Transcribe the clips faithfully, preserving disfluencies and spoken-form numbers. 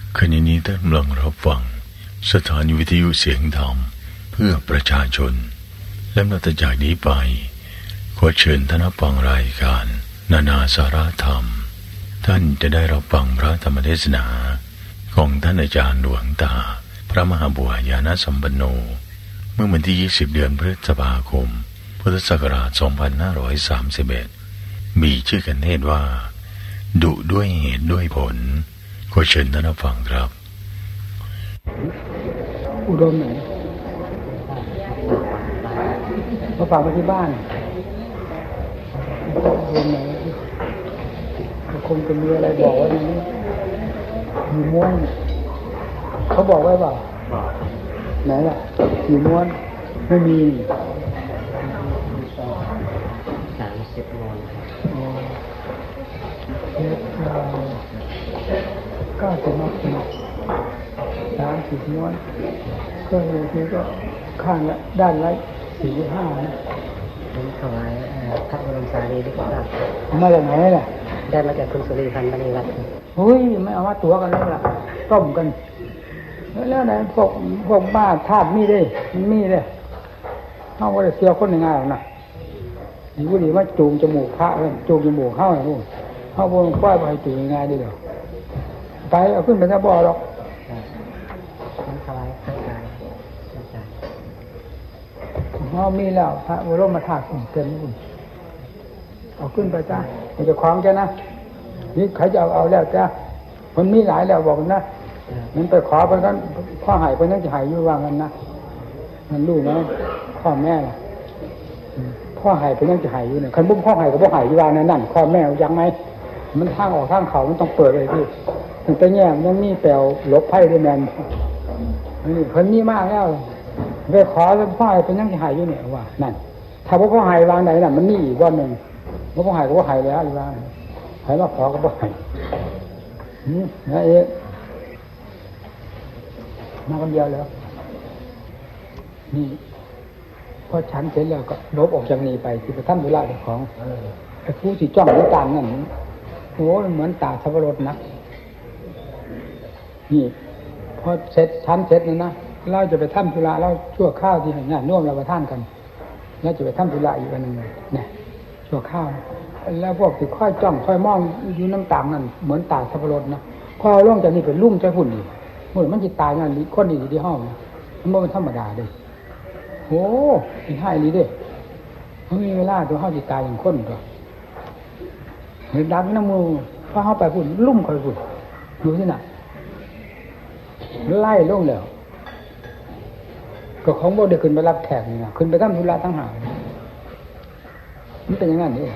ขณะนี้ท่านกำลังรับฟังสถานีวิทยุเสียงธรรมเพื่อประชาชนและนับจากนี้ไปขอเชิญท่านรับฟังรายการนานาสาระธรรมท่านจะได้รับฟังพระธรรมเทศนาของท่านอาจารย์หลวงตาพระมหาบัวญาณสัมปันโนเมื่อวันที่ยี่สิบเดือนพฤษภาคมพุทธศักราชสองพันห้าร้อยสามสิบเอ็ดมีชื่อกันเทศว่าดุด้วยเหตุด้วยผลขอเชิญท่านรับฟังครับอุดมไหนมาฝากไว้ที่บ้านอุดมไหนคงจะมีอะไรบอกไว้ในนี้มีม้วนเขาบอกไว้เปล่าไหนล่ะมีม้วนไม่มีสามสิบม้วนเก้าสิบม้วนสามสิบม้วนก็เลยทีก็ข้างละด้านละสี่สิบห้านะผมถวายพระบรมสารีริกธาตุมาจากไหนล่ะได้มาจากคุณสุริพันธ์มณีรัตน์เฮ้ยไม่เอามาตัวกันแล้วล่ะต้มกันแล้วไหนพวกพวกบ้าธาตุมีได้มันมีเลยเขาก็จะเสียคนง่ายๆนะดีกว่าดีว่าจูงจมูกพระเลยจูงจมูกเข้าไอ้พวกเข้าบนก้อยไปจูงง่ายดีเดียวไปเอาขึ้นไปจะบ่อหรอกผมถวายพระกายอาจารย์เขามีแล้วพระบรมธาตุเต็มเลยเอาขึ้นไปจ้ามันจะคล้องจ้านะนี่ใครจะเอาเอาแล้วจ้ามันมีหลายแล้วบอกนะมันไปขอไปกันพ่อหายไปนั่นจะหายอยู่ว่างั้นนะมันรู้นะพ่อแม่ล่ะพ่อหายไปนั่นจะหายอยู่เนี่ยคันบุ้มพ่อหายกับพ่อหายอยู่ว่านั่นนั่นพ่อแม่ยังไงมันทางออกทางเขามันต้องเปิดเลยพี่ถึงไปแง่ยังมีแปลวลบไพ่ด้วยแมนนี่คนมีมากแล้วไปขอแล้วพ่อหายไปนั่นจะหายอยู่เนี่ยว่านั่นถ้าพ่อหายวางไหนน่ะมันนี่อีกวันหนึ่งพ่อหายก็พ่อหายแล้วอีกว่าหายมาขอก็พ่อหายนี่นะเอ๊ะมาคนเดียวแล้วนี่พอฉันเสร็จแล้วก็ลบออกจากนี้ไปที่ไปทำธุระของไอ้ผู้ที่จ้องดูตามนั่นโอ้เหมือนตาสับปะรดนะนี่พอเสร็จฉันเสร็จแล้วนะเราจะไปทำธุระเราชั่วข้าวที่งานร่วมเราไปท่านกันแล้วจะไปทำธุระอีกอันหนึ่งเนี่ยชั่วข้าวแล้วพวกที่ค่อยจ้องค่อยมองอยู่น้ำตานั่นเหมือนตาสับปะรดนะพอล่วงจากนี้เป็นลุ่มใจฝุ่นอีกโอ้ยมันจิตตายงานนี้คนดีที่ห้องมันไม่เป็นธรรมดาเลยโอ้ยให้ดีดิมันมีเวลาตัวห้องจิตตายอย่างคนตัวเห็นดังน้ำมือพอเข้าไปฝุ่นลุ่มคอยฝุ่นดูที่ไหนไล่ล่วงแล้วก็ของโบเด็กขึ้นไปรับแขกนี่นะขึ้นไปทำธุระทั้งหามันเป็นอย่างนั้นนี่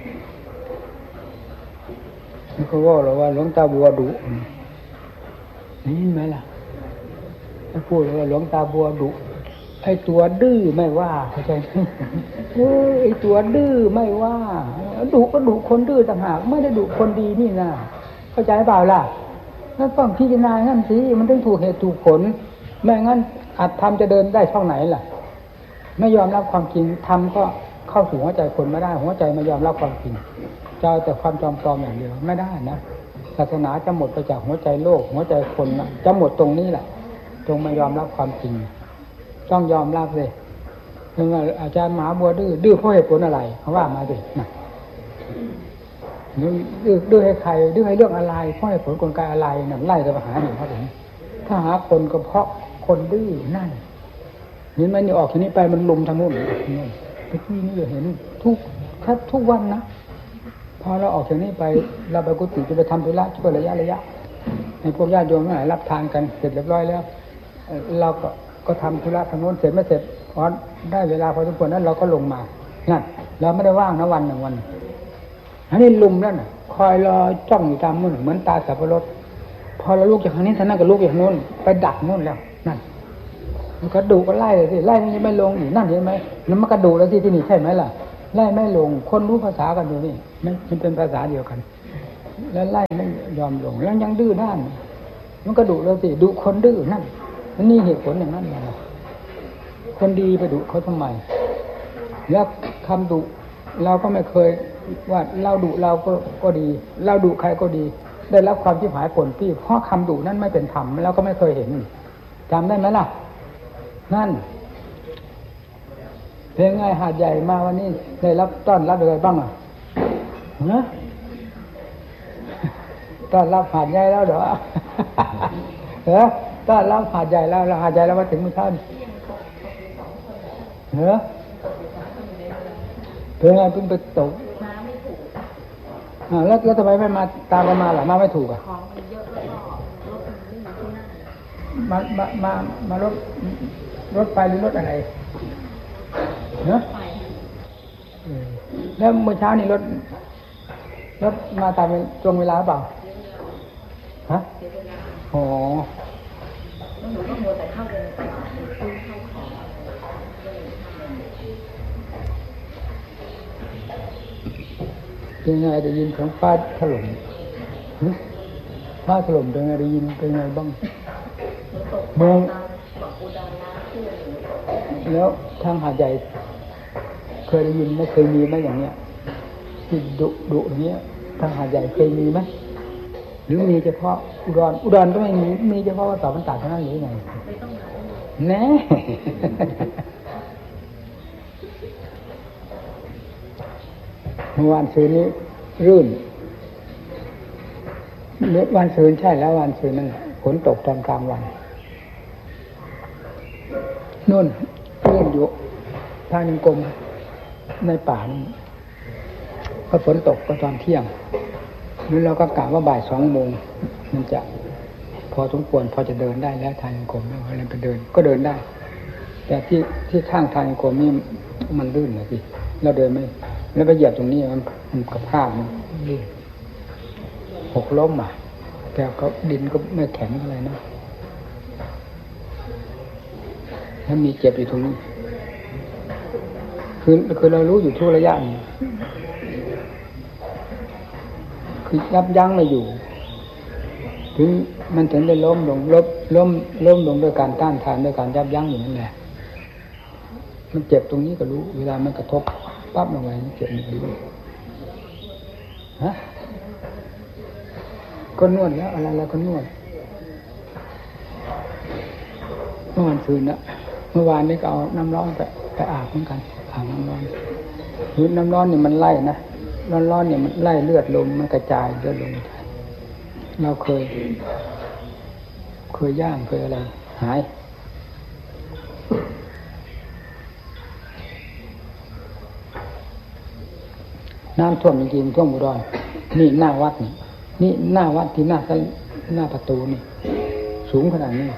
นี่เขาว่าเราว่าหลวงตาบัวดุนี่ไหมล่ะถ้าพูดว่าหลวงตาบัวดุไอ้ตัวดื้อไม่ว่าเข้าใจไหมเออไอ้ตัวดื้อไม่ว่าดุก็ดุคนดื้อต่างหากไม่ได้ดุคนดีนี่นะเข้าใจเปล่าล่ะแล้วต้องพิจารณางั้นสิมันต้องถูกเหตุถูกผลไม่งั้นอาจทำจะเดินได้ช่องไหนล่ะไม่ยอมรับความจริงทำก็เข้าสู่หัวใจคนไม่ได้หัวใจไม่ยอมรับความจริงจะเอาแต่ความจอมปลอมอย่างเดียวไม่ได้นะศาสนาจะหมดไปจากหัวใจโลกหัวใจคนนะจะหมดตรงนี้แหละจงไม่ยอมรับความจริงต้องยอมรับเลยถึงอาจารย์มหาบัวดื้อดื้อเพราะเหตุผลอะไรเขาว่ามาดินะดื้อดื้อให้ใครดื้อให้เรื่องอะไรเพราะเหตุผลกลไกอะไรนั่นไล่จะมาหาหนึ่งเขาถึงถ้าหาคนก็เพราะคนดื้อนั่นเห็นไหมนี่ออกทีนี้ไปมันลุมทางโน้นไปที่นี่เห็นทุกแทบทุกวันนะพอเราออกจากนี้ไปเราไปกุฏิจะไปทำธุระช่วยระยะระยะให้พวกญาติโยมทั้งหลายรับทานกันเสร็จเรียบร้อยแล้วเราก็ก็ทำธุระทางโน้นเสร็จไม่เสร็จพอได้เวลาพอสมควรนั้นเราก็ลงมานั่นเราไม่ได้ว่างนะวันหนึ่งวันอันนี้ลุมนั่นคอยรอจ้องอยู่ตามมือเหมือนตาสับปะรดพอเราลุกจากทางนี้ท่านนั่นก็ลุกจากโน้นไปดักโน้นแล้วนั่นมันก็ดูก็ไล่เลยสิไล่มันยังไม่ลงอีกนั่นเห็นไหมแล้วมันก็ดูแล้วที่ที่นี่ใช่ไหมล่ะไล่ไม่ลงคนรู้ภาษากันอยู่นี่มันเป็นภาษาเดียวกันแล้วไล่ไม่ยอมลงแล้วยังดื้อด้านมันก็ดุแล้วสิดุคนดื้อนั่นนี่เหตุผลอย่างนั้นนะคนดีไปดุเขาทำไมแล้วคำดุเราก็ไม่เคยว่าเราดุเราก็ก็ดีเราดุใครก็ดีได้รับความชิบหายป่นปี้เพราะคำดุนั้นไม่เป็นธรรมแล้วก็ไม่เคยเห็นจำได้ไหมล่ะนั่นเพลงไงหาดใหญ่มาวันนี้ได้รับต้อนรับอะไรบ้างอ่ะเนอะต้อนรับหาดใหญ่แล้วเหรอเออต้อนรับหาดใหญ่แล้วหาดใหญ่แล้วมาถึงเมื่อเช้าเนอะเพลงไงเพิ่งไปตกแล้วแล้วทำไมไม่มาตามกันมาล่ะมาไม่ถูกอ่ะมามามามารถรถไฟหรือรถอะไรเนอะแล้วเมื่อเช้านี้รถรถมาตามตรงเวลาเปล่าฮะอ๋อหนูก็มัวแต่เข้าเดินไปซื้อเข้าของเป็นไงได้ยินของฟ้าถล่มฟ้าถล่มเป็นไงได้ยินเป็นไงบ้างเมืองแล้วทางหาดใหญ่เคยได้ยินไหมเคยมีไหมอย่างเนี้ยที่ดุดุเนี้ยทางหาดใหญ่เคยมีไหมหรือมีเฉพาะอุดรอุดรก็ไม่มีมีเฉพาะว่าต่อมันตัดเท่านั้นหรือไงแน่เมื่อวานซืนนี้รื่นวันซืนใช่แล้ววันซืนนั่นฝนตกตอนกลางวันนู่นรื่นอยู่ทางนิคมในป่านี่ก็ฝนตกก็ตอนเที่ยงนี่เราก็กะว่าบ่ายสองโมงมันจะพอสมควรพอจะเดินได้แล้วทางนิคมอะไรไปเดินก็เดินได้แต่ที่ที่ข้างทางนิคมนี่มันลื่นเลยสิเราเดินไม่แล้วไปเหยียบตรงนี้มันมันกระพากมันลื่นหกล้มอ่ะแต่ก็ดินก็ไม่แข็งอะไรนะถ้ามีเจ็บอยู่ตรงนี้คือคือเรารู้อยู่ทุกระยะนี่คือยับยั้งไม่อยู่ถึงมันถึงได้ล้มลงล้มล้มล้มลงด้วยการต้านทานด้วยการยับยั้งอยู่นั่นแหละมันเจ็บตรงนี้ก็รู้เวลามันกระทบปั๊บลงไปมันเจ็บมันรู้ฮะก็นวดแล้วอะไรแล้วก็นวดเมื่อวันคืนนะเมื่อวานนี้ก็เอาน้ำร้อนไปไปอาบเหมือนกันอาบน้ำร้อนคือน้ำร้อนเนี่ยมันไล่นะร้อนๆเนี่ยมันไล่เลือดลมมันกระจายเลือดลมเราเคยเคยย่างเคยอะไรหายน้ำท่วมจริงๆท่วมอุดรนี่หน้าวัดนี่นี่หน้าวัดที่หน้าหน้าประตูนี่สูงขนาดนี้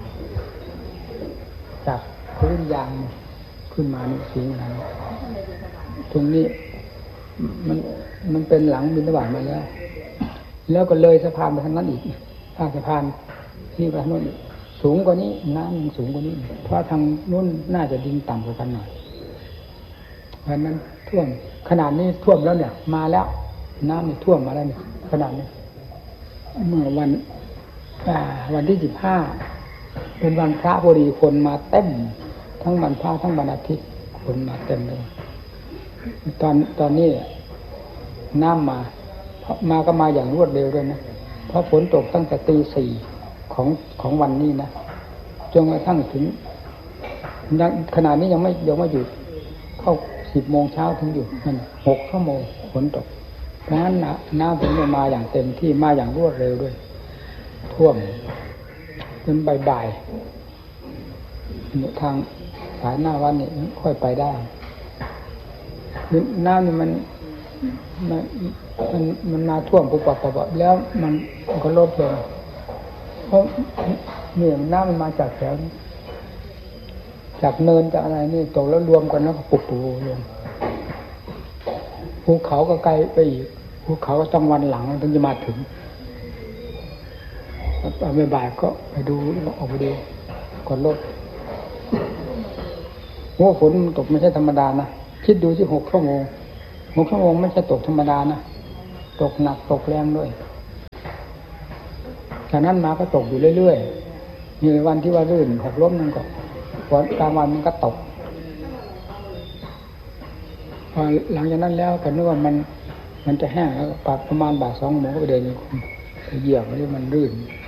จากพื้นยางขึ้นมานี่สูงขนาดนี้ตรงนี้มันมันเป็นหลังบิณฑบาตมาแล้วแล้วก็เลยสะพานไปทางนั้นอีกทางสะพานที่ไปทางโน้นสูงกว่านี้น้ำมันสูงกว่านี้เพราะทางโน้นน่าจะดินต่ำกว่ากันหน่อยเพราะนั้นท่วมขนาดนี้ท่วมแล้วเนี่ยมาแล้วน้ำมันท่วมมาแล้วเนี่ยขนาดนี้เมื่อวันวันที่สิบห้าเป็นวันพระพอดีคนมาเต็มทั้งวันพระทั้งวันอาทิตย์คนมาเต็มเลยตอนตอนนี้น้ำมามาก็มาอย่างรวดเร็วด้วยนะเพราะฝนตกตั้งแต่ตีสี่ของของวันนี้นะจนกระทั่งถึงขนาดนี้ยังไม่ยังไม่หยุดเข้าสิบโมงเช้าถึงหยุดมันหกชั่วโมงฝนตกเพราะฉะนั้นน้ำถึงจะมาอย่างเต็มที่มาอย่างรวดเร็วด้วยท่วมจนบ่ายๆทางสายหน้าวันนี้ค่อยไปได้น้ำนี่มันมันมันมันมาท่วมปุ๊บปั๊บปั๊บแล้วมันก็ลดลงเพราะเนี่ยน้ำมันมาจากแถวจากเนินจากอะไรนี่ตกแล้วรวมกันแล้วก็ปุบปูรวมภูเขาก็ไกลไปอีกภูเขาก็ต้องวันหลังถึงจะมาถึงตอนบ่ายๆก็ไปดูออกไปดูก่อนรถโอ้ฝนตกไม่ใช่ธรรมดานะคิดดูสิหกชั่วโมงหกชั่วโมงไม่ใช่ตกธรรมดานะตกหนักตกแรงด้วยจากนั้นมาก็ตกอยู่เรื่อยๆมีวันที่ว่ารื่นหกล้มนั่นก็ฝนกลางวันมันก็ตกพอหลังจากนั้นแล้วก็นึกว่ามันมันจะแห้งแล้วปรับประมาณบ่ายสองโมงก็ไปเดินอยู่เหยียบนี่มันลื่น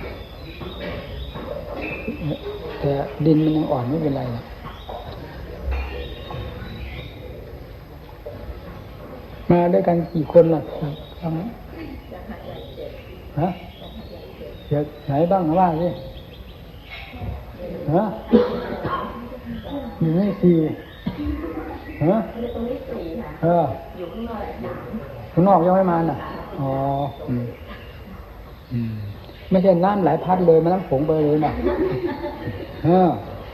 แต่ดินมันยังอ่อนไม่เป็นไรมาด้วยกันกี่คนล่ะทั้งฮะเดี๋ยวไหนบ้างว่าสิฮะอยู่นี่สี่ฮะเอออยู่ข้างนอกข้างนอกยังไม่มาน่ะอ๋ออืมอืมไม่ใช่น้ำไหลพัดเลยมันน้ำผงไปเลยน่ะเออ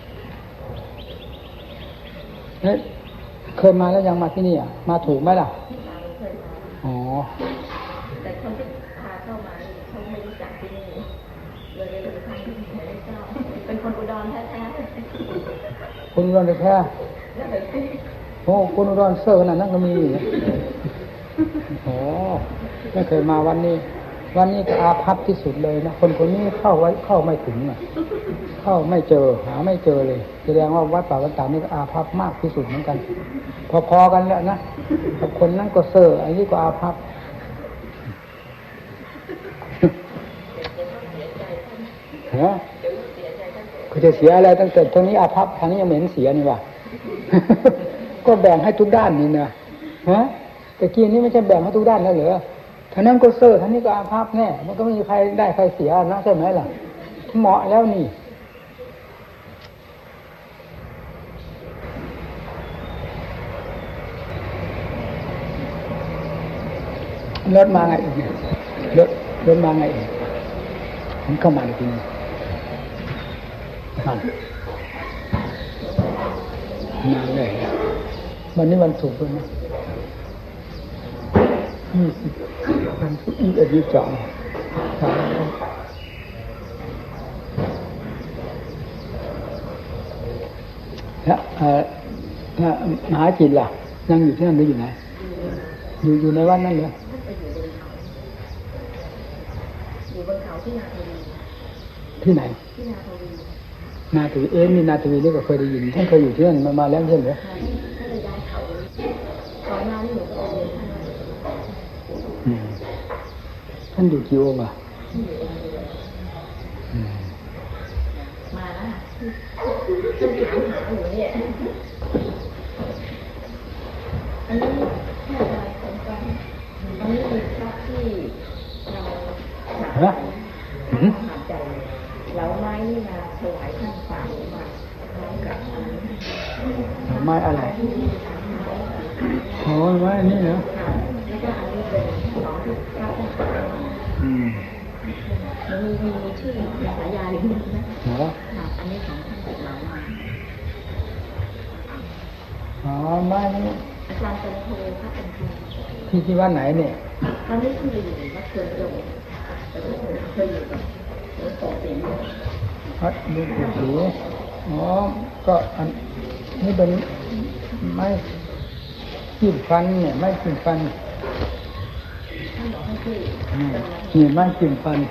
เฮ้ยเคยมาแล้วยังมาที่นี่อ่ะมาถูกไหมล่ะอ๋อแต่คนที่พาเข้ามาเขาไม่รู้จักที่นี่เลยเลยทางที่ไม่ได้เจ้าเป็นคนอุดรแท้ๆคนอุดรแท้ๆโอ้คนอุดรเซอร์ขนาดนั้นก็มีโอ้ไม่เคยมาวันนี้วันนี้ก็อาภัพที่สุดเลยนะคนคนนี้เข้าไว้เข้าไม่ถึงอ่ะเข้าไม่เจอหาไม่เจอเลยแสดงว่าวัดป่าวัดตานี่ก็อาภัพมากที่สุดเหมือนกันพอๆกันแหละนะกับคนนั้นก็เซอร์อันนี้ก็อาภัพฮะเขาจะเสียอะไรตั้งแต่ตรงนี้อาภัพทางนี้ยังไม่เห็นเสียนี่ว่ะก็แบ่งให้ทุกด้านนี่นะฮะแต่กี้นี้ไม่ใช่แบ่งให้ทุกด้านแล้วเหรอท่านั้นก็เซอร์ท่านี้ก็อาภัพแน่มันก็ไม่มีใครได้ใครเสียนะใช่ไหมล่ะเหมาะแล้วนี่รถมาไงอีกเนี่ยรถรถมาไงอีกผมเข้ามาจริงมามาเลยวันนี้วันศุกร์เลยนะยี่สิบวันศุกร์ยี่สิบเอ็ดยี่สิบสองแล้วมหาจิตล่ะยังอยู่ที่นั่นหรืออยู่ไหนอยู่อยู่ในวัดนั่นเลยอยู่บนเขาที่นาทวีที่ไหนที่นาทวีนาทวีเอ๊ะนี่นาทวีนี่ก็เคยได้ยินท่านเคยอยู่ที่นั่นมามาแล้วใช่ไหมท่านเลยย้ายเขาก่อนหน้านี้หนูก็ไปเรียนท่านท่านอยู่กี่องค์อ่ะมาแล้วท่านถามหาหนูเนี่ยอันนี้แค่อะไรของกันอันนี้เป็นพระที่เราฮะหาใจแล้วไม้นี่มาถวายท่านฝากมาพร้อมกับไม้อะไรโอ้ยไม้นี่เหรอแล้วก็อันนี้เป็นของที่พระท่านฝากอืมมันมีมีชื่อมีสายาหรือไหมเหรออันนี้ของท่านติดเรามาอ๋อไม้นี่อาจารย์เป็นครูพระเป็นครูที่ที่วัดไหนเนี่ยตอนนี้ที่อยู่วัดเกิดโยมแต่ก็เคยอยู่กับหลวงปู่เสียงวัดหลวงปู่ศรีอ๋อก็อันนี่เป็นไม้จิ้มฟันเนี่ยไม้จิ้มฟันนี่ไม้จิ้มฟัน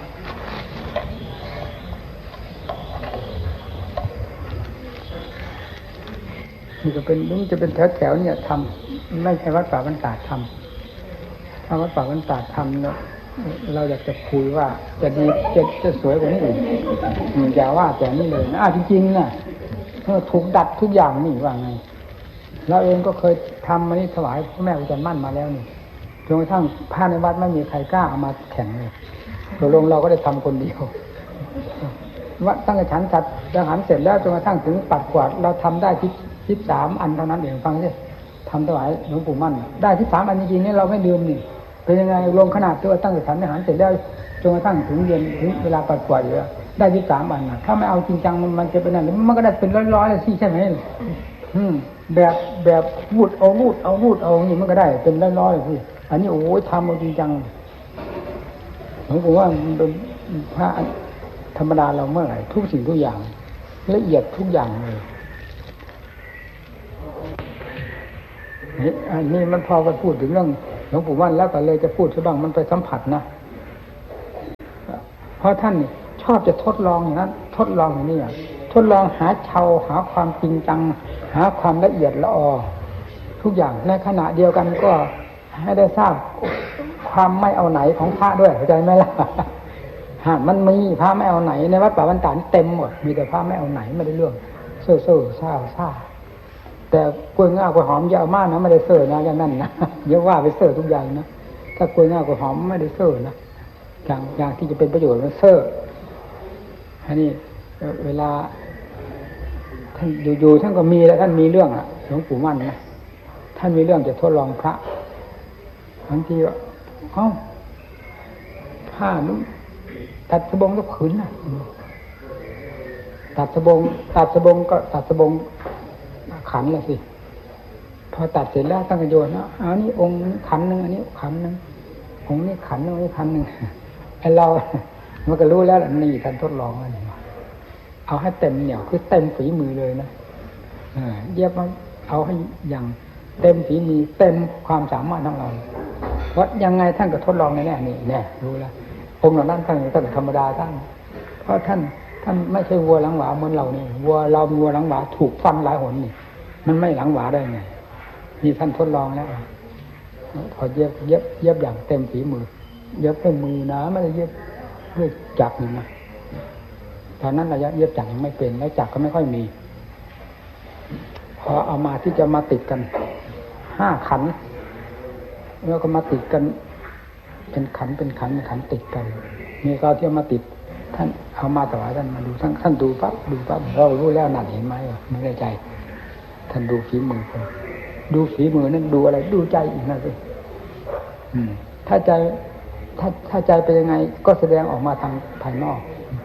นี่ก็เป็นนี่จะเป็นแถวๆเนี่ยทำไม่ใช่วัดป่าบรรดาทำถ้าวัดป่าบรรดาทำเนาะเราอยากจะคุยว่าจะดีจะจะสวยกว่านี้อีกอย่าว่าแต่นี่เลยนะจริงๆน่ะถูกดัดทุกอย่างนี่ว่าไงเราเองก็เคยทำมานี่ถวายพระแม่อุจจามั่นมาแล้วนี่จนกระทั่งพระในวัดไม่มีใครกล้าเอามาแข่งเลยตกลงเราก็ได้ทำคนเดียววัดตั้งแต่ฉันจัดอาหารเสร็จแล้วจนกระทั่งถึงปัดกวาดเราทำได้ที่ที่สามอันเท่านั้นเองฟังสิทำถวายหลวงปู่มั่นได้ที่สามอันจริงๆนี่เราไม่ลืมนี่เป็นยังไงลงขนาดตัวตั้งแต่ฉันอาหารเสร็จแล้วจนกระทั่งถึงเย็นถึงเวลาปัดกวาดอยู่ได้ที่สามอันถ้าไม่เอาจริงจังมันมันจะเป็นอะไรมันก็ได้เป็นร้อยๆเลยสิใช่ไหมอืมแบบแบบวูดเอาวูดเอาวูดเอาอย่างนี้มันก็ได้เป็นร้อยๆสิอันนี้โอ้ยทำเอาจริงจังผมว่ามันเป็นพระธรรมดาเราเมื่อไหร่ทุกสิ่งทุกอย่างละเอียดทุกอย่างเลยอันนี้มันพอไปพูดถึงเรื่องหลวงปู่มั่นแล้วก็เลยจะพูดใช่บ้างมันไปสัมผัสนะเพราะท่านชอบจะทดลองอย่างนั้นทดลองอย่างนี้ทดลองหาเชาหาความจริงจังหาความละเอียดละออทุกอย่างในขณะเดียวกันก็ให้ได้ทราบความไม่เอาไหนของพระด้วยเข้าใจไหมล่ะหากมันมีพระไม่เอาไหนในวัดป่าบ้านตาดเต็มหมดมีแต่พระไม่เอาไหนไม่ได้เรื่องเซ่อเซ่อซ่าซ่าแต่กล้วยง่ากล้วยหอมอย่าเอามากนะไม่ได้เซ่อนะอย่างนั้นนะอย่าว่าไปเซ่อทุกอย่างนะถ้ากล้วยง่ากล้วยหอมไม่ได้เซ่อนะอย่างอย่างที่จะเป็นประโยชน์มันเซ่ออันนี้เวลาท่านอยู่ๆท่านก็มีแล้วท่านมีเรื่องอะหลวงปู่มั่นนะท่านมีเรื่องจะทดลองพระบางทีว่าเอ้าผ้านุ่งตัดสบงก็ขืนนะตัดสบงตัดสบงก็ตัดสบงขันละสิพอตัดเสร็จแล้วตั้งกระโยนนะเอานี่องค์ขันหนึ่งอันนี้ขันหนึ่งองค์นี้ขันหนึ่งอันนี้ขันหนึ่งไอเรามันก็รู้แล้วนี่ท่านทดลองอะไรเอาให้เต็มเหนียวคือเต็มฝีมือเลยนะเย็บมาเอาให้อย่างเต็มฝีมือเต็มความสามารถของเราเพราะยังไงท่านก็ทดลองแน่ๆนี่แน่รู้แล้วองค์เหล่านั้นท่านท่านธรรมดาท่านเพราะท่านท่านไม่ใช่วัวหลังหวาเหมือนเรานี่วัวเราวัวหลังหวาถูกฟันหลายหนนี่มันไม่หลังหวาได้ไงนี่ท่านทดลองแล้วพอเย็บเย็บเย็บอย่างเต็มฝีมือเย็บด้วยมือนะไม่ได้เย็บด้วยจักรนี่นะตอนนั้นระยะเย็บจักรยังไม่เป็นแล้วจักรก็ไม่ค่อยมีพอเอามาที่จะมาติดกันห้าขันแล้วก็มาติดกันเป็นขันเป็นขันเป็นขันติดกันนี่ก็ที่มาติดท่านเอามาถวายท่านมาดูท่านท่านดูปั๊บดูปั๊บเรารู้แล้วนั่นเห็นไหมไม่ได้ใจท่านดูฝีมือคนดูฝีมือนั่นดูอะไรดูใจอีกนะสิถ้าใจถ้าถ้าใจเป็นยังไงก็แสดงออกมาทางภายนอก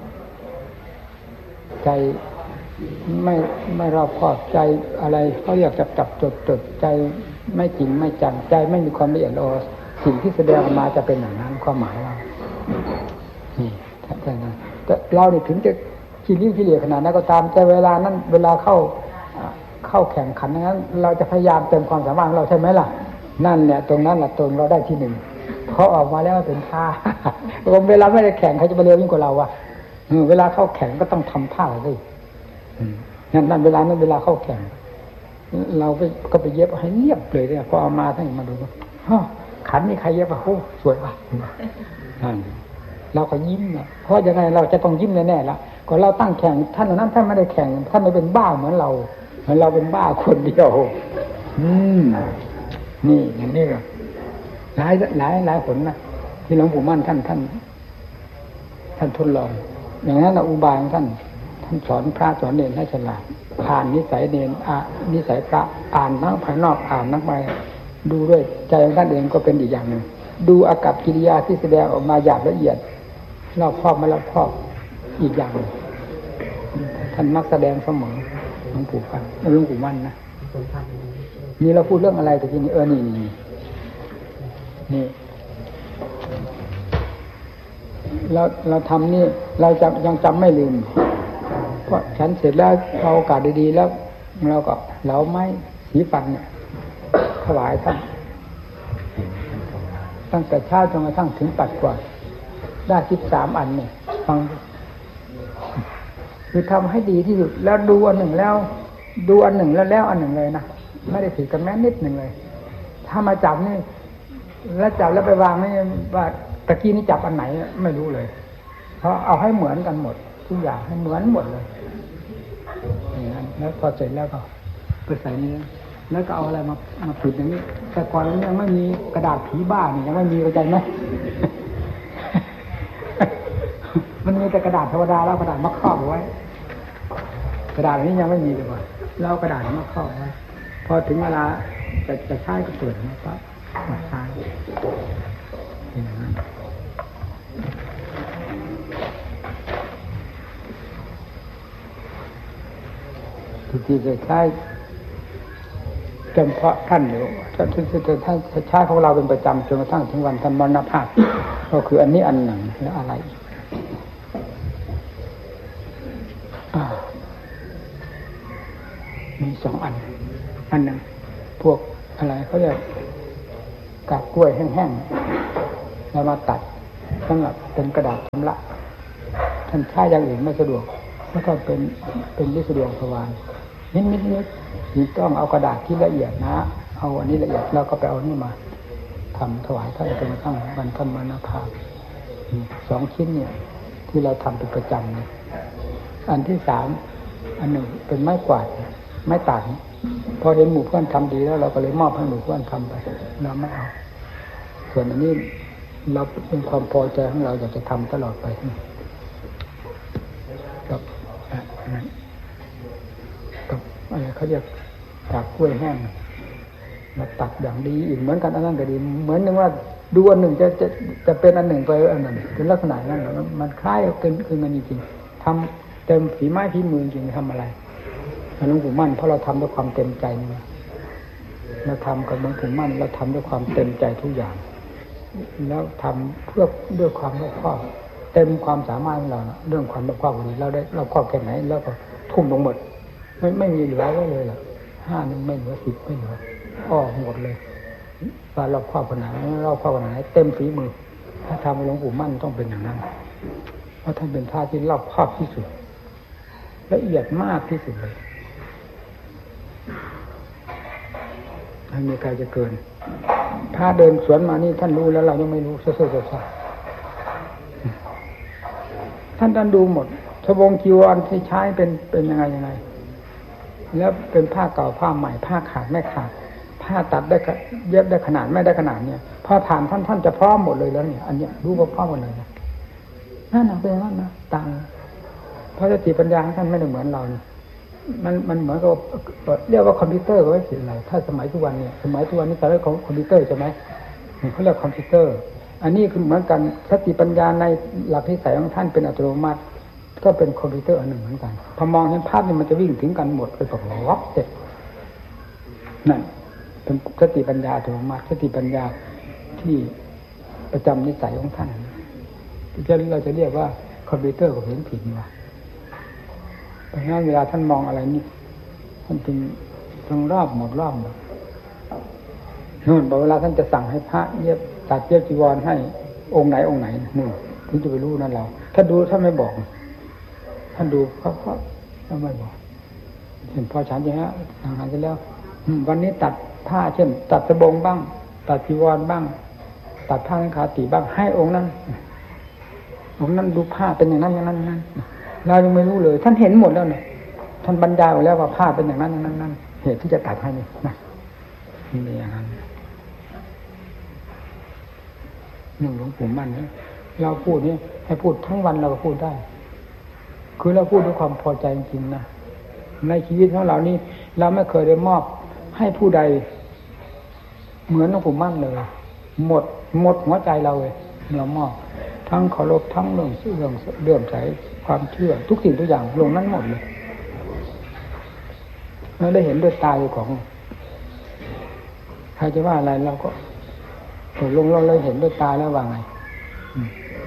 ใจไม่ไม่รอบคอบใจอะไรเขาเรียกจับจับจดจดใจไม่จริงไม่จังใจไม่มีความละเอียดละออสิ่งที่แสดงออกมาจะเป็นอย่างนั้นความหมายเรานี่แค่นั้นแต่เราเนี่ยถึงจะขี้ริ้วขี้เหร่ขนาดนั้นก็ตามแต่เวลานั้นเวลาเข้าเข้าแข่งขันนั้นเราจะพยายามเต็มความสามารถของเราใช่ไหมล่ะนั่นเนี่ยตรงนั้นแหละตรงเราได้ที่หนึ่งพอออกมาแล้วเป็นท่าเวลาไม่ได้แข่งใครจะมาเร็วยิ่งกว่าเราวะเวลาเข้าแข่งก็ต้องทำท่าสินั่นนั่นเวลานั้นเวลาเข้าแข่งเราไปก็ไปเย็บให้เรียบเลยเนี่ยพอเอามาท่านมาดูว่าขันนี่ใครเย็บอ่ะโอ้สวยป่ะนั่นเราก็ยิ้มเนี่ยเพราะยังไงเราจะต้องยิ้มแน่ๆแล้วก็เราตั้งแข่งท่านนั้นท่านไม่ได้แข่งท่านไม่เป็นบ้าเหมือนเราเหมือนเราเป็นบ้าคนเดียวอืมนี่อย่างนี้ก็หลายหลายหลายผลนะที่หลวงปู่มั่นท่านท่านท่านทดลองอย่างนั้นอุบายของท่านท่านสอนพระสอนเนรให้ฉลาดอ่านนิสัยเนรอ่านนิสัยพระอ่านทั้งภายนอกอ่านทั้งภายดูด้วยใจของท่านเองก็เป็นอีกอย่างหนึ่งดูอากัปกิริยาที่แสดงออกมาหยาบละเอียดรอบครอบไม่รอบครอบอีกอย่างหนึ่งท่านมักแสดงเสมอหลวงปู่ฟังหลวงปู่มั่นนะนี่เราพูดเรื่องอะไรแต่ทีนี้เออนี่นี่นี่เราเราทำนี่เราจำยังจำไม่ลืมเพราะฉันเสร็จแล้วเอาโอกาสดีๆแล้วเราก็เหลาไม้สีฟันเนี่ยถวายท่านตั้งแต่เช้าจนกระทั่งถึงปัดกว่าได้สิบสามอันเนี่ยฟังคือทำให้ดีที่สุดแล้วดูอันหนึ่งแล้วดูอันหนึ่งแล้วแล้วอันหนึ่งเลยนะไม่ได้ถือกันแม้นิดหนึ่งเลยถ้ามาจับนี่แล้วจับแล้วไปวางนี่ว่าตะกี้นี่จับอันไหนไม่รู้เลยเพราะเอาให้เหมือนกันหมดทุกอย่างให้เหมือนหมดเลยอย่างนั้นแล้วพอเสร็จแล้วก็ไปใส่นี่แล้วก็เอาอะไรมามาปิดอย่างนี้แต่ก่อนมันยังไม่มีกระดาษผีบ้านี่ยังไม่มีเข้าใจไหม มันมีแต่กระดาษธรรมดาแล้วกระดาษมาครอบไว้กระดาษนี้ยังไม่มีเลยว่ะแล้วกระดาษมาครอบไว้พอถึงเวลาจะจะใช้ก็เปิดมาปั๊บมาใช้อย่างนั้นทุกทีจะใช้จนเพราะท่านอยู่ท่านท่านใช้ของเราเป็นประจำจนกระทั่งถึงวันท่านมรณภาพก็คืออันนี้อันหนึ่งแล้วอะไรมีสองอันอันหนึ่งพวกอะไรเขาเรียกกาบกล้วยแห้งๆแล้วมาตัดสำหรับเป็นกระดาษชำระท่านใช้อย่างอื่นไม่สะดวกแล้วก็เป็นเป็นที่สะดวกสว่างนิดนิดนิดนี่ต้องเอากระดาษที่ละเอียดนะเอาอันนี้ละเอียดแล้วก็ไปเอานี่มาทำถวายท่านจนกระทั่งวันท่านมรณภาพสองชิ้นเนี่ยที่เราทำเป็นประจำเนี่ยอันที่สามอันหนึ่งเป็นไม้กวาดไม้ตากพอเห็นหมู่เพื่อนทำดีแล้วเราก็เลยมอบให้หมู่เพื่อนทำไปเราไม่เอาส่วนอันนี้เราเป็นความพอใจของเราอยากจะทำตลอดไปกับกับอะไรเขาเรียกตากกล้วยแห้งมาตัดอย่างดีอีกเหมือนกันอันนั้นก็ดีเหมือนนึงว่าดูอันหนึ่งจะจะจะเป็นอันหนึ่งไปอันนั้นเป็นลักษณะนั้นมันคล้ายกันคือมันจริงๆทำเต็มฝีไม้ฝีมือจริงทำอะไรหลวงปู่มั่นเพราะเราทำด้วยความเต็มใจนี่เราทำกับหลวงปู่มั่นเราทำด้วยความเต็มใจทุกอย่างแล้วทำเพื่อด้วยความรอบคอบเต็มความสามารถของเราเรื่องความรอบคอบนี้เราได้รอบคอบแค่ไหนแล้วก็ทุ่มลงหมดไม่ไม่มีเหลือไว้เลยหรอกห้านึงไม่เหลือสิบไม่เหลืออ้อหมดเลยว่ารอบคอบขนาดไหนรอบคอบขนาดไหนเต็มฝีมือถ้าทำหลวงปู่มั่นต้องเป็นอย่างนั้นเพราะท่านเป็นพระที่รอบคอบที่สุดละเอียดมากที่สุดเลยไม่มีใครจะเกินพระเดินสวนมานี่ท่านรู้แล้วเรายังไม่รู้เซ่อๆซ่อท่านท่านดูหมดทบงจีวรที่ใช้เป็นเป็นยังไงยังไงแล้วเป็นผ้าเก่าผ้าใหม่ผ้าขาดไม่ขาดผ้าตัดได้เย็บได้ขนาดไม่ได้ขนาดเนี่ยพอผ่านท่านท่านจะพร้อมหมดเลยแล้วเนี่ยอันเนี้ยรู้ว่าพร้อมหมดเลยนะนั่นน่ะเป็นนั่นนะต่างเพราะสติปัญญาของท่านไม่ได้เหมือนเราเนี่ยมันมันเหมือนกับเรียกว่าคอมพิวเตอร์ก็ไม่ผิดอะไรถ้าสมัยทุกวันเนี่ยสมัยทุกวันนี้แต่เรื่องของคอมพิวเตอร์ใช่ไหมเขาเรียกคอมพิวเตอร์อันนี้คือเหมือนกันสติปัญญาในหลักนิสัยของท่านเป็นอัตโนมัติก็เป็นคอมพิวเตอร์อันหนึ่งเหมือนกันพอมองเห็นภาพนี่มันจะวิ่งถึงกันหมดเลยแบบล็อกเสร็จนั่นเป็นสติปัญญาอัตโนมัติสติปัญญาที่ประจำนิสัยของท่านจะเราจะเรียกว่าคอมพิวเตอร์ก็เห็นผิดว่าเพราะงั้นเวลาท่านมองอะไรนี่ท่านจึงทั้งรอบหมดรอบหมดนู่นบอกเวลาท่านจะสั่งให้พระเย็บตัดเย็บจีวรให้องค์ไหนองค์ไหนนู่นถึงจะไปรู้นั่นเราถ้าดูท่านไม่บอกท่านดูเขาเขาท่านไม่บอกเห็นพอฉันอย่างนี้ทางงานจะแล้ววันนี้ตัดผ้าเช่นตัดสบงบ้างตัดจีวรบ้างตัดผ้าขาตีบ้างให้องค์นั้นองค์นั้นดูผ้าเป็นอย่างนั้นอย่างนั้นนั้นเรายังไม่รู้เลยท่านเห็นหมดแล้วเนี่ยท่านบรรยายไว้แล้วว่าผ้าเป็นอย่างนั้นอย่างนั้นนั้นเหตุที่จะตัดให้นี่นะมีอย่างนั้นหนึ่งหลวงปู่มั่นเนี่ยเราพูดนี่ให้พูดทั้งวันเราก็พูดได้คือเราพูดด้วยความพอใจจริงๆนะในชีวิตของเรานี่เราไม่เคยได้มอบให้ผู้ใดเหมือนหลวงปู่มั่นเลยหมดหมดหัวใจเราเลยเรามอบทั้งเคารพทั้งเรื่องเรื่องเรื่องใจความเชื่อทุกสิ่งทุกอย่างลงนั้นหมดเลยเราได้เห็นด้วยตาของใครจะว่าอะไรเราก็ตกลงเราเลยเห็นด้วยตาแล้วว่าไง